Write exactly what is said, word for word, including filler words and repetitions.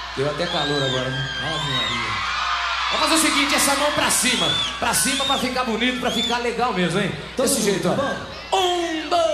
Deu até calor agora, né? Ave Maria. Vamos fazer o seguinte, essa mão pra cima. Pra cima pra ficar bonito, pra ficar legal mesmo, hein? Todo Desse mundo, jeito, ó. tá bom? Um, dois...